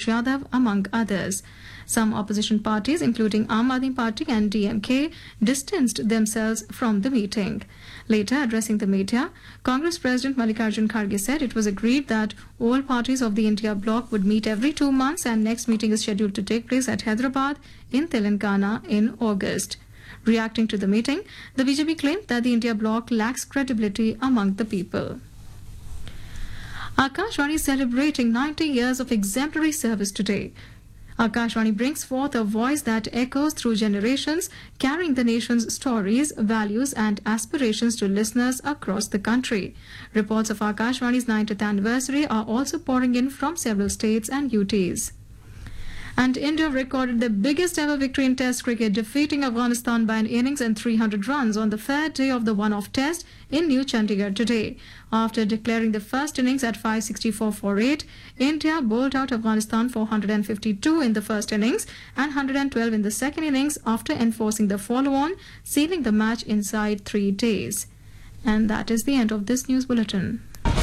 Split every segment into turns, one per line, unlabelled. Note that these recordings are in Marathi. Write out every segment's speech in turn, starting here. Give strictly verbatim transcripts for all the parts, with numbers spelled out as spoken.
Yadav, among others. Some opposition parties, including Aam Aadmi Party and D M K, distanced themselves from the meeting. Later, addressing the media, Congress President Mallikarjun Kharge said it was agreed that all parties of the India bloc would meet every two months and next meeting is scheduled to take place at Hyderabad in Telangana in August. Reacting to the meeting, the B J P claimed that the India bloc lacks credibility among the people. Akashvani is celebrating ninety years of exemplary service today. Akashvani brings forth a voice that echoes through generations, carrying the nation's stories, values and aspirations to listeners across the country. Reports of Akashvani's ninetieth anniversary are also pouring in from several states and U Ts. And India recorded the biggest ever victory in Test cricket, defeating Afghanistan by an innings and three hundred runs on the third day of the one-off Test in New Chandigarh today. After declaring the first innings at five sixty-four for eight, India bowled out Afghanistan four hundred fifty-two in the first innings and one hundred twelve in the second innings after enforcing the follow-on, sealing the match inside three days. And that is the end of this news bulletin.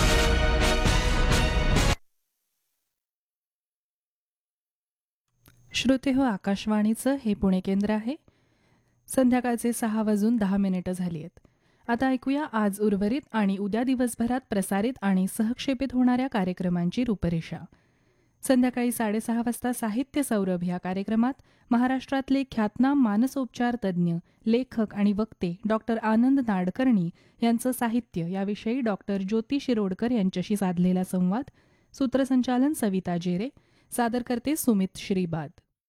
श्रोते हो, आकाशवाणीचं हे पुणे केंद्र आहे. संध्याकाळचे सहा वाजून दहा मिनिटं झाली आहेत. आता ऐकूया आज उर्वरित आणि उद्या दिवसभरात प्रसारित आणि सहक्षेपित होणाऱ्या कार्यक्रमांची रूपरेषा. संध्याकाळी साडेसहा वाजता साहित्य सौरभ या कार्यक्रमात महाराष्ट्रातले ख्यातनाम मानसोपचार तज्ज्ञ, लेखक आणि वक्ते डॉक्टर आनंद नाडकर्णी यांचं साहित्य याविषयी डॉक्टर ज्योती शिरोडकर यांच्याशी साधलेला संवाद. सूत्रसंचालन सविता जेरे. सादर करते सुमित श्रीबाद.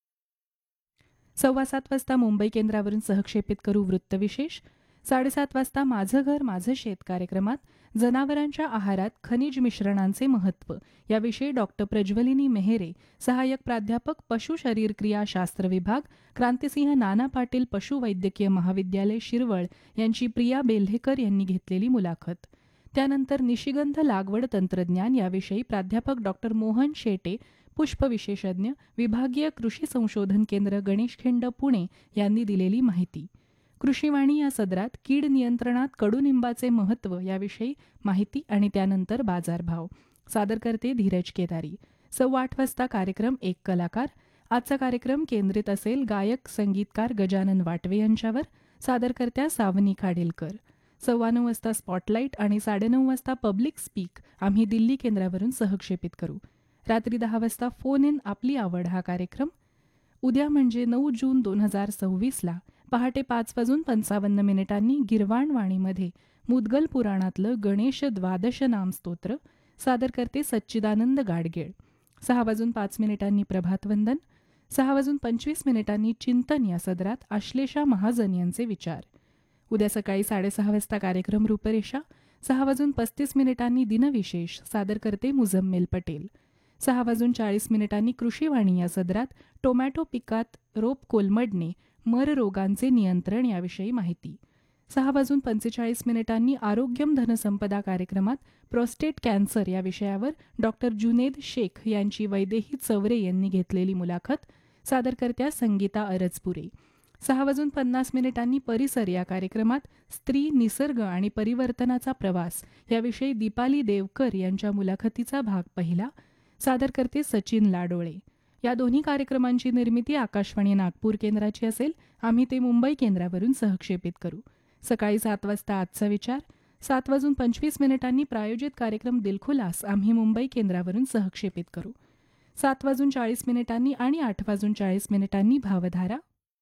सव्वा सात वाजता मुंबई केंद्रावरून सहक्षेपित करू वृत्तविशेष. साडेसात वाजता माझं घर माझं शेत कार्यक्रमात जनावरांच्या आहारात खनिज मिश्रणांचे महत्त्व याविषयी डॉक्टर प्रज्वलिनी मेहेरे, सहाय्यक प्राध्यापक पशु शरीरक्रिया शास्त्र विभाग, क्रांतिसिंह नाना पाटील पशुवैद्यकीय महाविद्यालय शिरवळ यांची प्रिया बेल्हेकर यांनी घेतलेली मुलाखत. त्यानंतर निशिगंध लागवड तंत्रज्ञान याविषयी प्राध्यापक डॉक्टर मोहन शेटे, पुष्पविशेषज्ञ, विभागीय कृषी संशोधन केंद्र गणेशखिंड पुणे यांनी दिलेली माहिती. कृषीवाणी या सदरात कीड नियंत्रणात कडुनिंबाचे महत्त्व याविषयी माहिती आणि त्यानंतर बाजारभाव. सादर करते धीरज केदारी. सव्वा आठ वाजता कार्यक्रम एक कलाकार. आजचा कार्यक्रम केंद्रित असेल गायक संगीतकार गजानन वाटवे यांच्यावर. सादरकर्त्या सावनी खाडेलकर. सव्वा नऊ वाजता स्पॉटलाईट आणि साडेनऊ वाजता पब्लिक स्पीक आम्ही दिल्ली केंद्रावरून सहक्षेपित करू. रात्री दहा वाजता फोन इन आपली आवड हा कार्यक्रम. उद्या म्हणजे नऊ जून दोन हजार सव्वीसला पहाटे पाच वाजून पंचावन्न मिनिटांनी गिरवाणवाणीमध्ये मुद्गल पुराणातलं गणेश द्वादश नाम स्तोत्र. सादर करते सच्चिदानंद गाडगेळ. सहा वाजून पाच मिनिटांनी प्रभातवंदन. सहा वाजून पंचवीस मिनिटांनी चिंतन या सदरात आश्लेषा महाजन यांचे विचार. उद्या सकाळी साडेसहा वाजता कार्यक्रम रूपरेषा. सहा वाजून पस्तीस मिनिटांनी दिनविशेष. सादर करते मुझम्मेल पटेल. सहा वाजून चाळीस मिनिटांनी कृषीवाणी या सदरात टोमॅटो पिकात रोप कोलमडणे, मर रोगांचे नियंत्रण याविषयी माहिती. सहा वाजून पंचेचाळीस मिनिटांनी आरोग्यम धनसंपदा कार्यक्रमात प्रोस्टेट कॅन्सर या विषयावर डॉक्टर जुनेद शेख यांची वैदेही चवरे यांनी घेतलेली मुलाखत. सादरकर्त्या संगीता अरजपुरे. सहा वाजून पन्नास मिनिटांनी परिसर या कार्यक्रमात स्त्री, निसर्ग आणि परिवर्तनाचा प्रवास याविषयी दीपाली देवकर यांच्या मुलाखतीचा भाग पहिला. सादर करते सचिन लाडोळे. या दोन्ही कार्यक्रमांची निर्मिती आकाशवाणी नागपूर केंद्राची असेल. आम्ही ते मुंबई केंद्रावरून सहक्षेपित करू. सकाळी सात वाजता आजचा विचार. सात वाजून पंचवीस मिनिटांनी प्रायोजित कार्यक्रम दिलखुलास आम्ही मुंबई केंद्रावरून सहक्षेपित करू. सात वाजून चाळीस मिनिटांनी आणि आठ वाजून चाळीस मिनिटांनी भावधारा.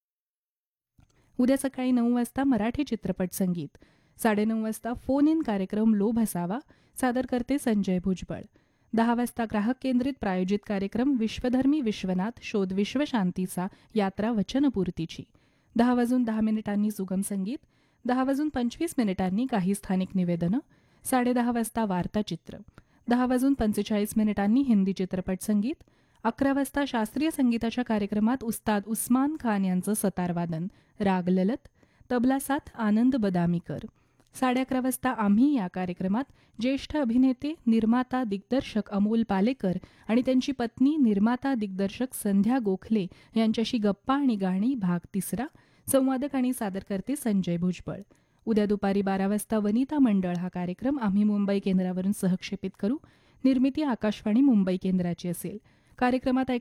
उद्या सकाळी नऊ वाजता मराठी चित्रपट संगीत. साडेनऊ वाजता फोन इन कार्यक्रम लोभ असावा. सादर करते संजय भुजबळ. दहा वाजता ग्राहक केंद्रित प्रायोजित कार्यक्रम विश्वधर्मी विश्वनाथ शोध विश्वशांतीचा यात्रा वचनपूर्तीची. दहा वाजून दहा मिनिटांनी सुगम संगीत. दहा वाजून पंचवीस मिनिटांनी काही स्थानिक निवेदनं. साडेदहा वाजता वार्ताचित्र. दहा वाजून पंचेचाळीस मिनिटांनी हिंदी चित्रपट संगीत. अकरा वाजता शास्त्रीय संगीताच्या कार्यक्रमात उस्ताद उस्मान खान यांचं सतारवादन, राग ललत. तबला साथ आनंद बदामीकर. साडे अकरा वाजता आम्ही या कार्यक्रमात ज्येष्ठ अभिनेते, निर्माता, दिग्दर्शक अमोल पालेकर आणि त्यांची पत्नी निर्माता दिग्दर्शक संध्या गोखले यांच्याशी गप्पा आणि गाणी भाग तिसरा. संवादक आणि सादरकर्ते संजय भुजबळ. उद्या दुपारी बारा वाजता वनिता मंडळ हा कार्यक्रम आम्ही मुंबई केंद्रावरून सहक्षेपित करू. निर्मिती आकाशवाणी मुंबई केंद्राची असेल. कार्यक्रमात ऐकणार